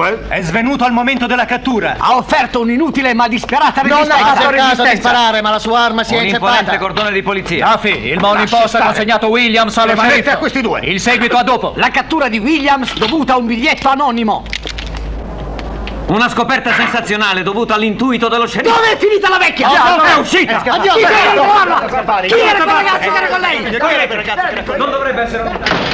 due? È svenuto al momento della cattura. Ha offerto un'inutile ma disperata resistenza. Non ha cercato di sparare, ma la sua arma si è Un imponente inceppata. cordone di polizia. Duffy, il Morning Post ha consegnato Williams allo Rimanete sceriffo. a questi due. Il seguito a dopo. La cattura di Williams dovuta a un biglietto anonimo. Una scoperta sensazionale dovuta all'intuito dello sceriffo. Dove è finita la vecchia? È uscita! Andiamo, chi era quel ragazzo che era con lei? Non dovrebbe essere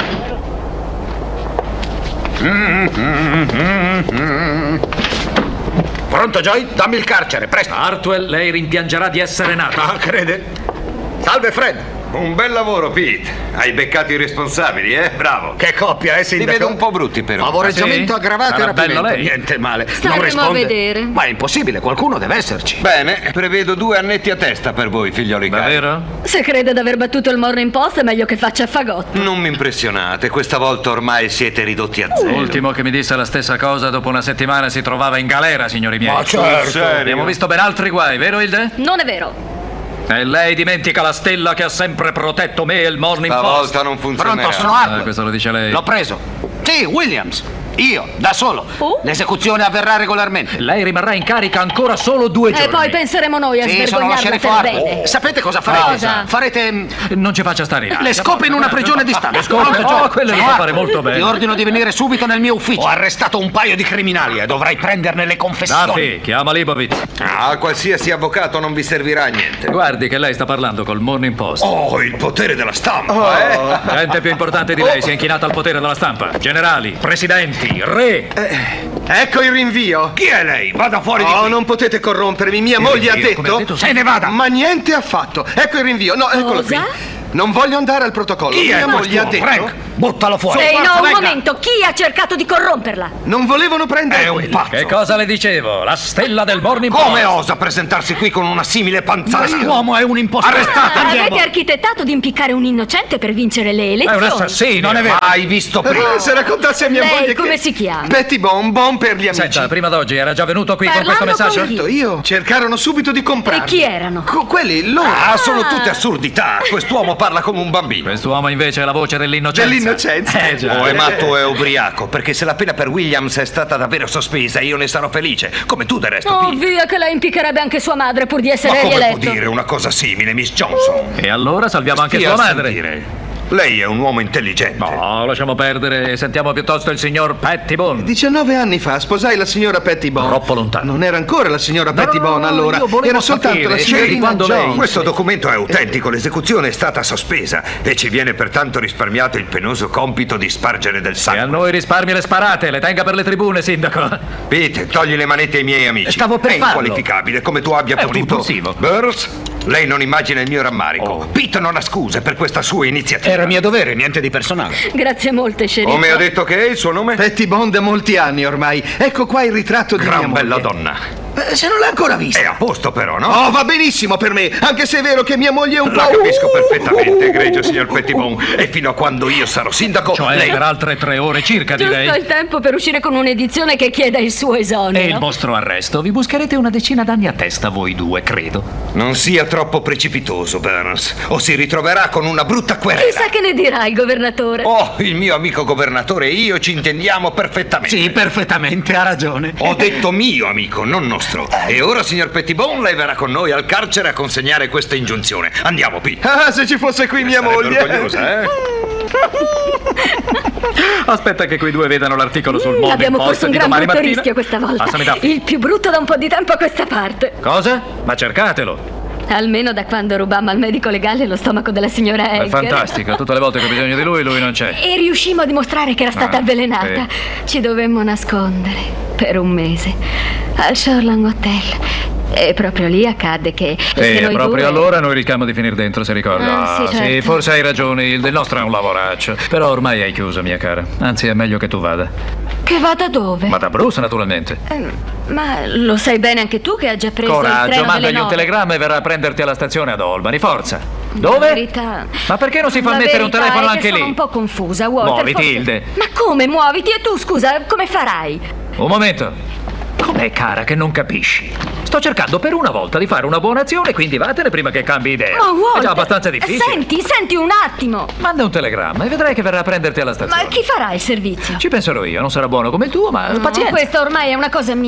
Pronto, Joy? Dammi il carcere, presto. Hartwell, lei rimpiangerà di essere nato. Ah, crede? Salve, Fred. Un bel lavoro, Pete. Hai beccato i responsabili, Bravo. Che coppia, sindaco? Li vedo un po' brutti, però. Favoreggiamento aggravato e Sarà bello rapimento. lei. Niente male. Staremo non risponde. a vedere. Ma è impossibile, qualcuno deve esserci. Bene, prevedo 2 annetti a testa per voi, figlioli cari. Davvero? Se crede d'aver battuto il Morning Post è meglio che faccia fagotto. Non mi impressionate, questa volta ormai siete ridotti a zero. L'ultimo che mi disse la stessa cosa dopo una settimana si trovava in galera, signori miei. Ma certo. Serio? Abbiamo visto ben altri guai, vero Hilde? Non è vero. E lei dimentica la stella che ha sempre protetto me e il Morning Post. Stavolta non funzionerà. Pronto, sono Hartwell. Questo lo dice lei. L'ho preso. Sì, Williams. Io, da solo. L'esecuzione avverrà regolarmente. Lei rimarrà in carica ancora solo 2 giorni. E poi penseremo noi a Sì, sono lo svergognarla sceriffo per Hartwell. bene. Sapete cosa farete? Cosa? Farete Non ci faccia stare in aria. le scope in una prigione di Stato. Scope? Oh, quello lo può fare molto bene. Ti ordino di venire subito nel mio ufficio. Ho arrestato un paio di criminali e dovrai prenderne le confessioni. Duffy, chiama Leibovitz. Ah, qualsiasi avvocato non vi servirà a niente. Guardi che lei sta parlando col Morning Post. Oh, il potere della stampa, Gente più importante di lei si è inchinata al potere della stampa. Generali, presidenti, re. Ecco il rinvio. Chi è lei? Vada fuori di Oh, qui. non potete corrompermi. Mia moglie ha rinvio? Come ha detto. detto, se ne vada. Ma niente affatto. Ecco il rinvio. No, eccolo qui. Cosa? Non voglio andare al protocollo. Chi è Mia moglie ha quest'uomo? detto. Frank, buttalo fuori. Ehi, Forza, no, un venga. momento. Chi ha cercato di corromperla? Non volevano prendere È un quello. pazzo. Che cosa le dicevo? La stella del Morning Post. Come osa presentarsi qui con una simile panzana? Quest'uomo è un impostore. Arrestato! Avete architettato di impiccare un innocente per vincere le È elezioni. un assassino. Non è vero. Mai visto prima. Se raccontassi a mia Lei moglie come che... si chiama? Betty Bon, Bon per gli amici. Senta, prima d'oggi era già venuto qui con questo Parlando messaggio? con chi? Certo, io. Cercarono subito di comprarli. E chi erano? Quelli, loro. Ah, sono tutte assurdità. Quest'uomo parla come un bambino. Quest'uomo invece è la voce dell'innocenza. Dell'innocenza. già. O è matto o è ubriaco, perché se la pena per Williams è stata davvero sospesa, io ne sarò felice, come tu del resto, Oh, Pete. via che lei impiccherebbe anche sua madre pur di Ma essere come può rieletto. dire una cosa simile, Miss Johnson? E allora salviamo anche Stia sua a madre. sentire. Lei è un uomo intelligente. No, lasciamo perdere e sentiamo piuttosto il signor Pettibone. 19 anni fa sposai la signora Petty Bon. Troppo lontano. Non era ancora la signora Petty Bon allora. io volevo Era soltanto sapere, la cioè, signorina di quando lei- Jones. Questo documento è autentico, l'esecuzione è stata sospesa e ci viene pertanto risparmiato il penoso compito di spargere del E a sangue. noi risparmi le sparate, le tenga per le tribune, sindaco. Pete, togli le manette ai miei amici. Stavo per È farlo. inqualificabile come tu abbia È un potuto. impulsivo. Burroughs, lei non immagina il mio rammarico. Oh. Pete non ha scuse per questa sua iniziativa. Era mio dovere, niente di personale. Grazie molte, sceriffo. Come ha detto che è il suo nome? Petty Bon da molti anni ormai. Ecco qua il ritratto di mia Gran moglie. bella donna. Se non l'ha ancora vista. È a posto però, no? Oh, va benissimo per me, anche se è vero che mia moglie è un La po'... capisco perfettamente, egregio signor Pettibone. E fino a quando io sarò sindaco, Cioè lei... per altre 3 ore circa, Giusto direi. il tempo per uscire con un'edizione che chieda il suo esonero. E il vostro arresto. Vi buscherete una decina d'anni a testa voi due, credo. Non sia troppo precipitoso, Burns, o si ritroverà con una brutta querela. Chissà che ne dirà il governatore. Oh, il mio amico governatore e io ci intendiamo perfettamente. Sì, perfettamente, ha ragione. Ho detto mio amico, non nostro. E ora, signor Pettibone, lei verrà con noi al carcere a consegnare questa ingiunzione. Andiamo, Pete. Ah, se ci fosse qui mia Sarebbe moglie. orgogliosa, Aspetta che quei due vedano l'articolo sul Morning Abbiamo Post corso un di gran domani brutto mattina. rischio questa volta. Passami Duffy. Il più brutto da un po' di tempo a questa parte. Cosa? Ma cercatelo. Almeno da quando rubammo al medico legale lo stomaco della signora È Egger. fantastico. Tutte le volte che ho bisogno di lui non c'è. E riuscimmo a dimostrare che era stata Ah, avvelenata. Ci dovemmo nascondere per un mese al Shoreland Hotel. E proprio lì accadde che E noi proprio due... allora noi rischiamo di finire dentro, se ricorda. Ah, sì, certo. Forse hai ragione, il nostro è un lavoraccio. Però ormai hai chiuso, mia cara. Anzi, è meglio che tu vada. Che vada dove? Ma da Bruce, naturalmente. Ma lo sai bene anche tu che ha già preso il Coraggio, treno delle mandagli un 9. telegramma e verrà a prenderti alla stazione ad Albany. Forza. La Dove? verità... Ma perché non si fa La mettere un verità telefono è che anche sono lì? un po' confusa, Walter. Muoviti, forse- Hilde. Ma come muoviti? E tu, scusa, come farai? Un momento. Com'è, cara, che non capisci? Sto cercando per una volta di fare una buona azione, quindi vattene prima che cambi idea. Ma Walter, È già abbastanza difficile. Senti un attimo. Manda un telegramma e vedrai che verrà a prenderti alla stazione. Ma chi farà il servizio? Ci penserò io, non sarà buono come il tuo, ma pazienza. Questa ormai è una cosa mia.